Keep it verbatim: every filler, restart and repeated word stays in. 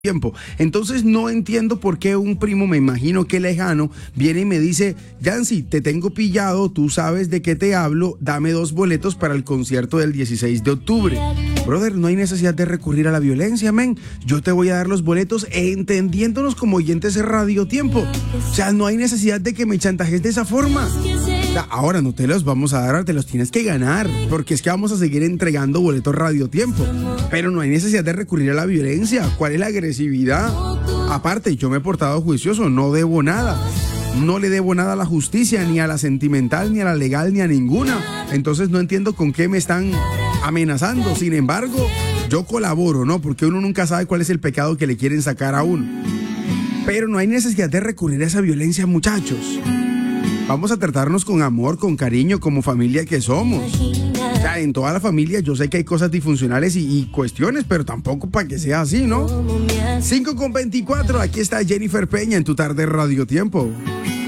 tiempo. Entonces no entiendo por qué un primo, me imagino que lejano, viene y me dice: Yancy, te tengo pillado, tú sabes de qué te hablo, dame dos boletos para el concierto del dieciséis de octubre. Brother, no hay necesidad de recurrir a la violencia, men. Yo te voy a dar los boletos entendiéndonos como oyentes de Radio Tiempo. O sea, no hay necesidad de que me chantajes de esa forma. O sea, ahora no te los vamos a dar, te los tienes que ganar, porque es que vamos a seguir entregando boletos Radio Tiempo. Pero no hay necesidad de recurrir a la violencia. ¿Cuál es la agresividad? Aparte, yo me he portado juicioso, no debo nada. No le debo nada a la justicia, ni a la sentimental, ni a la legal, ni a ninguna. Entonces no entiendo con qué me están amenazando. Sin embargo, yo colaboro, ¿no? Porque uno nunca sabe cuál es el pecado que le quieren sacar a uno. Pero no hay necesidad de recurrir a esa violencia, muchachos. Vamos a tratarnos con amor, con cariño, como familia que somos. O sea, en toda la familia yo sé que hay cosas disfuncionales y, y cuestiones, pero tampoco para que sea así, ¿no? cinco con veinticuatro, aquí está Jennifer Peña en tu tarde Radio Tiempo.